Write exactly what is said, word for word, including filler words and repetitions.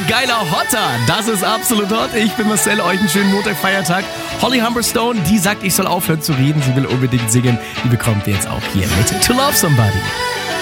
Ein geiler Hotter, das ist absolut hot. Ich bin Marcel, euch einen schönen Montag-Feiertag. Holly Humberstone, die sagt, ich soll aufhören zu reden. Sie will unbedingt singen. Die bekommt ihr jetzt auch hier mit To Love Somebody.